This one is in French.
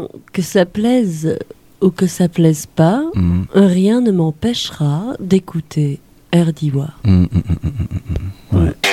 Maintenant, que ça plaise ou que ça plaise pas, rien ne m'empêchera d'écouter Erdiwa. Ouais.